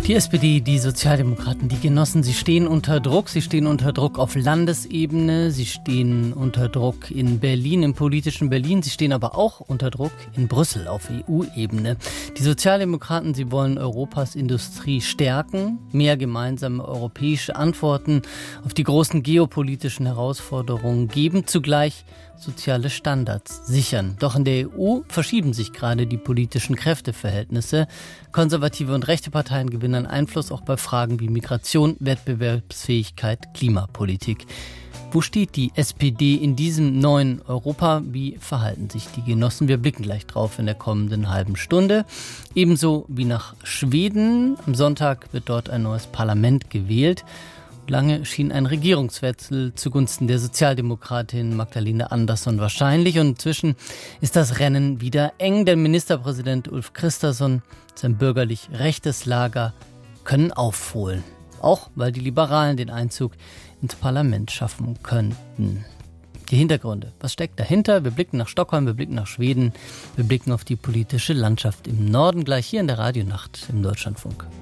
Die SPD, die Sozialdemokraten, die Genossen, sie stehen unter Druck. Sie stehen unter Druck auf Landesebene. Sie stehen unter Druck in Berlin, im politischen Berlin. Sie stehen aber auch unter Druck in Brüssel auf EU-Ebene. Die Sozialdemokraten, sie wollen Europas Industrie stärken, mehr gemeinsame europäische Antworten auf die großen geopolitischen Herausforderungen geben, zugleich soziale Standards sichern. Doch in der EU verschieben sich gerade die politischen Kräfteverhältnisse. Konservative und rechte Parteien gewinnen Einfluss auch bei Fragen wie Migration, Wettbewerbsfähigkeit, Klimapolitik. Wo steht die SPD in diesem neuen Europa? Wie verhalten sich die Genossen? Wir blicken gleich drauf in der kommenden halben Stunde. Ebenso wie nach Schweden. Am Sonntag wird dort ein neues Parlament gewählt. Lange schien ein Regierungswechsel zugunsten der Sozialdemokratin Magdalena Andersson wahrscheinlich. Und inzwischen ist das Rennen wieder eng, denn Ministerpräsident Ulf Kristersson, sein bürgerlich rechtes Lager, können aufholen. Auch weil die Liberalen den Einzug ins Parlament schaffen könnten. Die Hintergründe. Was steckt dahinter? Wir blicken nach Stockholm, wir blicken nach Schweden, wir blicken auf die politische Landschaft im Norden, gleich hier in der Radionacht im Deutschlandfunk.